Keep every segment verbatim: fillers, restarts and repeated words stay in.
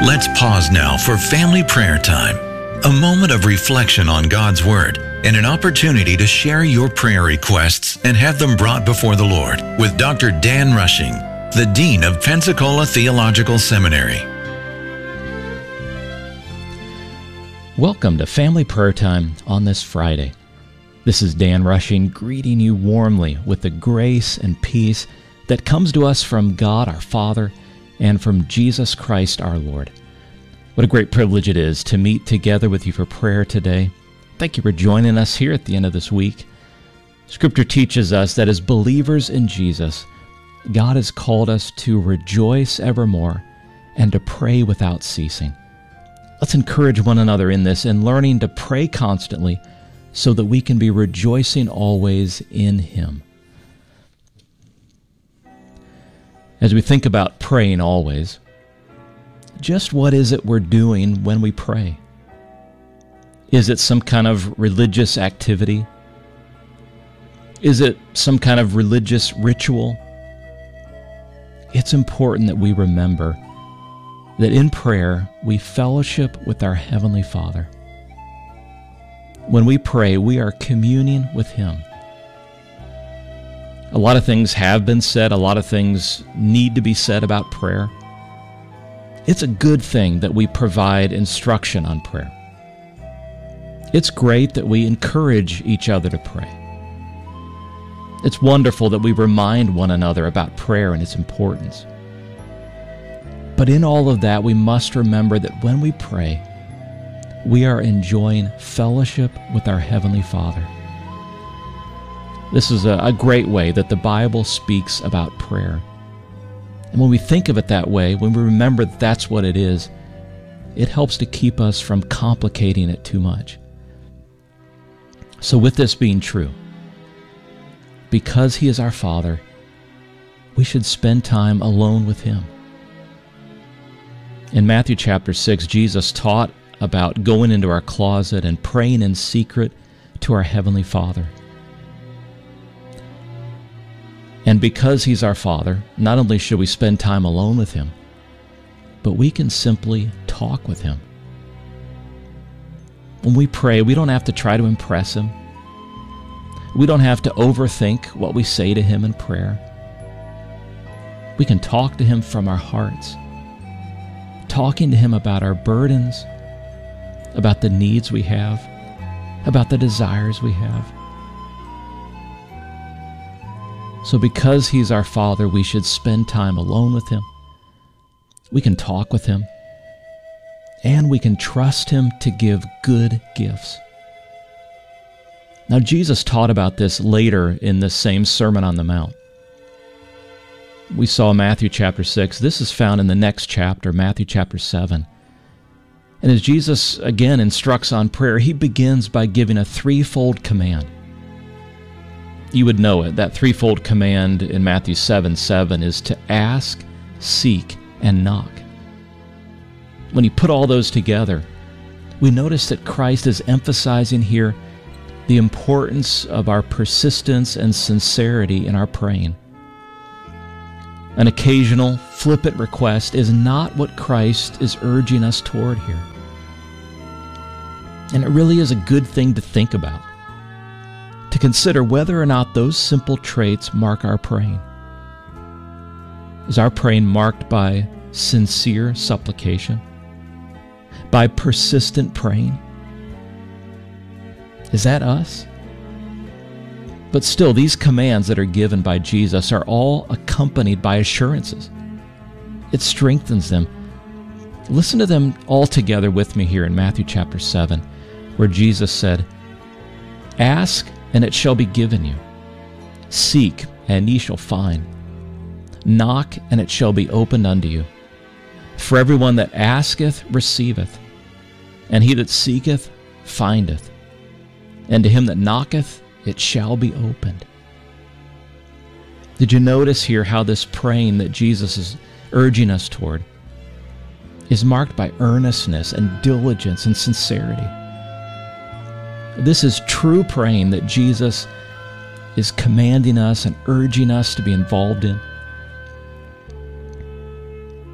Let's pause now for family prayer time, a moment of reflection on God's Word and an opportunity to share your prayer requests and have them brought before the Lord with Doctor Dan Rushing, the Dean of Pensacola Theological Seminary. Welcome to Family Prayer Time on this Friday. This is Dan Rushing greeting you warmly with the grace and peace that comes to us from God our Father and from Jesus Christ our Lord. What a great privilege it is to meet together with you for prayer today. Thank you for joining us here at the end of this week. Scripture teaches us that as believers in Jesus, God has called us to rejoice evermore and to pray without ceasing. Let's encourage one another in this and learning to pray constantly so that we can be rejoicing always in Him. As we think about praying always, just what is it we're doing when we pray? Is it some kind of religious activity? Is it some kind of religious ritual? It's important that we remember that in prayer we fellowship with our Heavenly Father. When we pray, we are communing with Him. A lot of things have been said, a lot of things need to be said about prayer. It's a good thing that we provide instruction on prayer. It's great that we encourage each other to pray. It's wonderful that we remind one another about prayer and its importance. But in all of that, we must remember that when we pray, we are enjoying fellowship with our Heavenly Father. This is a, a great way that the Bible speaks about prayer. And when we think of it that way, when we remember that that's what it is, it helps to keep us from complicating it too much. So with this being true, because He is our Father, we should spend time alone with Him. In Matthew chapter six, Jesus taught about going into our closet and praying in secret to our Heavenly Father. And because He's our Father, not only should we spend time alone with Him, but we can simply talk with Him. When we pray, we don't have to try to impress Him. We don't have to overthink what we say to Him in prayer. We can talk to Him from our hearts, talking to Him about our burdens, about the needs we have, about the desires we have. So because He's our Father, we should spend time alone with Him. We can talk with Him, and we can trust Him to give good gifts. Now, Jesus taught about this later in this same Sermon on the Mount. We saw Matthew chapter six. This is found in the next chapter, Matthew chapter seven. And as Jesus again instructs on prayer, He begins by giving a threefold command. You would know it. That threefold command in Matthew seven seven is to ask, seek, and knock. When you put all those together, we notice that Christ is emphasizing here the importance of our persistence and sincerity in our praying. An occasional, flippant request is not what Christ is urging us toward here. And it really is a good thing to think about, to consider whether or not those simple traits mark our praying. Is our praying marked by sincere supplication? By persistent praying? Is that us? But still, these commands that are given by Jesus are all accompanied by assurances. It strengthens them. Listen to them all together with me here in Matthew chapter seven, where Jesus said, "Ask, and it shall be given you. Seek, and ye shall find. Knock, and it shall be opened unto you. For everyone that asketh receiveth, and he that seeketh findeth. And to him that knocketh it shall be opened." Did you notice here how this praying that Jesus is urging us toward is marked by earnestness and diligence and sincerity? This is true praying that Jesus is commanding us and urging us to be involved in.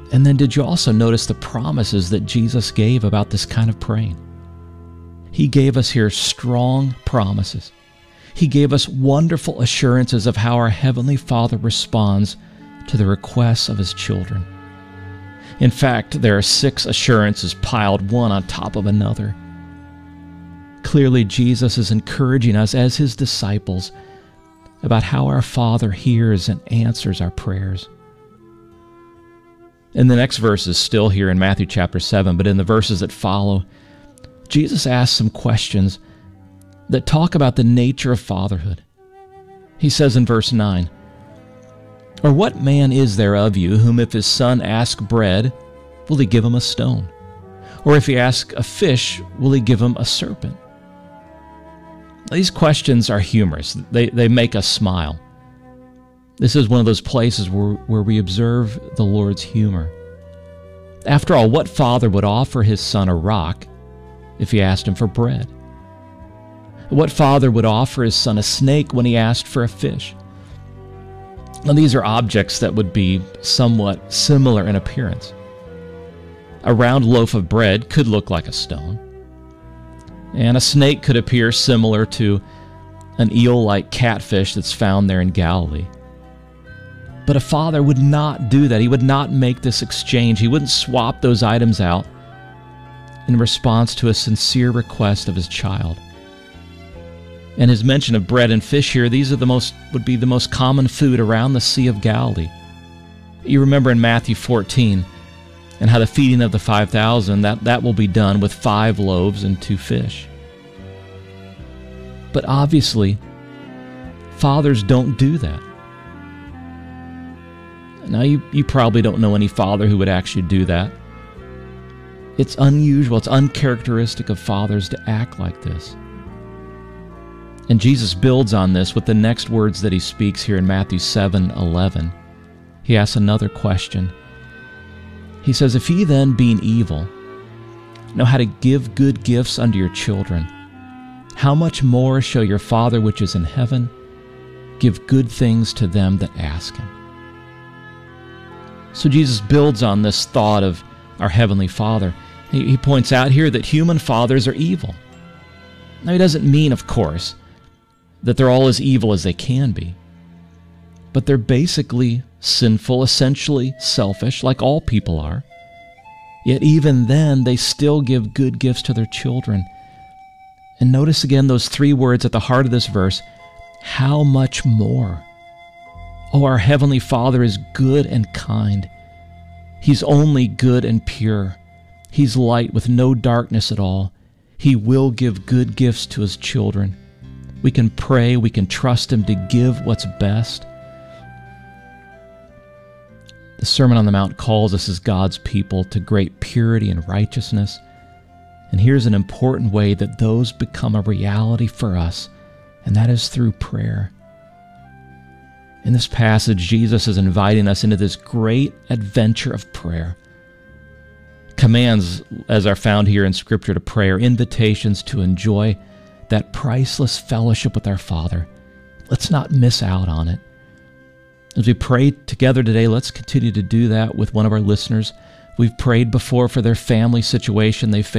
And then did you also notice the promises that Jesus gave about this kind of praying? He gave us here strong promises. He gave us wonderful assurances of how our Heavenly Father responds to the requests of His children. In fact, there are six assurances piled one on top of another. Clearly, Jesus is encouraging us as His disciples about how our Father hears and answers our prayers. In the next verses, still here in Matthew chapter seven, but in the verses that follow, Jesus asks some questions that talk about the nature of fatherhood. He says in verse nine, "Or what man is there of you whom if his son ask bread, will he give him a stone? Or if he ask a fish, will he give him a serpent?" These questions are humorous. They, they make us smile. This is one of those places where, where we observe the Lord's humor. After all, what father would offer his son a rock if he asked him for bread? What father would offer his son a snake when he asked for a fish? Now, these are objects that would be somewhat similar in appearance. A round loaf of bread could look like a stone, and a snake could appear similar to an eel-like catfish that's found there in Galilee. But a father would not do that. He would not make this exchange. He wouldn't swap those items out in response to a sincere request of his child. And his mention of bread and fish here, these are the most would be the most common food around the Sea of Galilee. You remember in Matthew fourteen, and how the feeding of the five thousand, that, that will be done with five loaves and two fish. But obviously, fathers don't do that. Now, you, you probably don't know any father who would actually do that. It's unusual, it's uncharacteristic of fathers to act like this. And Jesus builds on this with the next words that he speaks here in Matthew seven eleven. He asks another question. He says, "If ye then, being evil, know how to give good gifts unto your children, how much more shall your Father which is in heaven give good things to them that ask Him?" So Jesus builds on this thought of our Heavenly Father. He, he points out here that human fathers are evil. Now, he doesn't mean, of course, that they're all as evil as they can be. But they're basically sinful, essentially selfish, like all people are. Yet even then, they still give good gifts to their children. And notice again those three words at the heart of this verse, how much more? Oh, our Heavenly Father is good and kind. He's only good and pure. He's light with no darkness at all. He will give good gifts to His children. We can pray, we can trust Him to give what's best. The Sermon on the Mount calls us as God's people to great purity and righteousness. And here's an important way that those become a reality for us, and that is through prayer. In this passage, Jesus is inviting us into this great adventure of prayer. Commands, as are found here in Scripture, to prayer, invitations to enjoy that priceless fellowship with our Father. Let's not miss out on it. As we pray together today, let's continue to do that with one of our listeners. We've prayed before for their family situation they face.